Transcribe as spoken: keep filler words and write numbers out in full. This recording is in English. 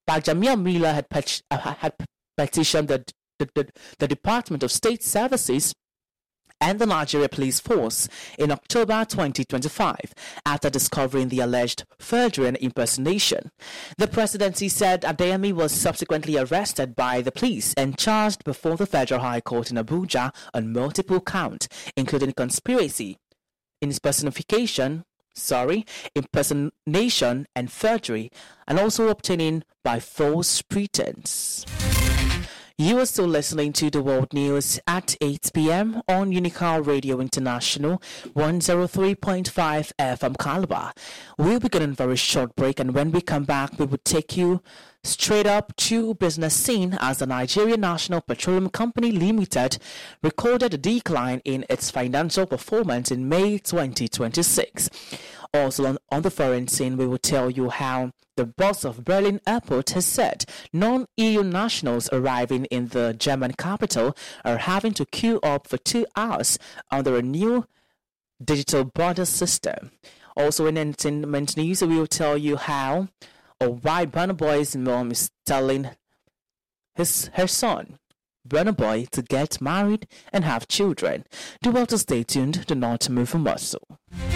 Bajamia Miller had, pet- uh, had petitioned the, the, the, the Department of State Services and the Nigeria Police Force in October twenty twenty-five after discovering the alleged forgery and impersonation. The presidency said Adeyemi was subsequently arrested by the police and charged before the Federal High Court in Abuja on multiple counts, including conspiracy, impersonification, sorry, impersonation and forgery, and also obtaining by false pretense. You are still listening to the World News at eight p.m. on Unical Radio International, one oh three point five F M Calabar. We'll be getting a very short break, and when we come back, we will take you straight up to business scene as the Nigerian National Petroleum Company Limited recorded a decline in its financial performance in May twenty twenty-six. Also on, on the foreign scene, we will tell you how the boss of Berlin Airport has said non-E U nationals arriving in the German capital are having to queue up for two hours under a new digital border system. Also in entertainment news, we will tell you how or why Burna Boy's mom is telling his her son, Burna Boy, to get married and have children. Do well to stay tuned, do not move a muscle.